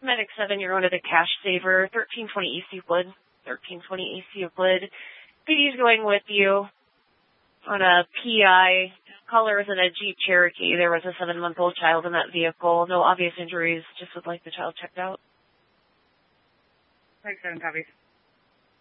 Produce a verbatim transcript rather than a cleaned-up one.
Medic seven, you're under the Cash Saver, thirteen twenty A C Wood, thirteen twenty A C of Wood. P D's going with you on a P I. Caller is in a Jeep Cherokee. There was a seven-month-old child in that vehicle. No obvious injuries, just would like the child checked out. Medic seven copies.